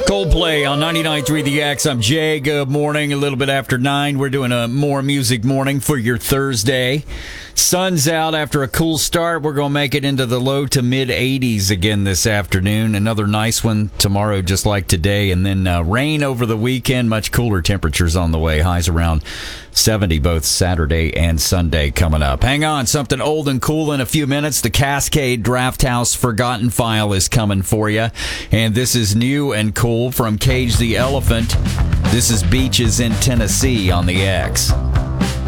Coldplay on 99.3 The X. I'm Jay. Good morning. A little bit after 9. We're doing a more music morning for your Thursday. Sun's out after a cool start. We're going to make it into the low to mid 80s again this afternoon. Another nice one tomorrow, just like today. And then rain over the weekend. Much cooler temperatures on the way. Highs around 70 both Saturday and Sunday coming up. Hang on. Something old and cool in a few minutes. The Cascade Draft House Forgotten File is coming for you. And this is new and cool from Cage the Elephant. This is Beaches in Tennessee on the X.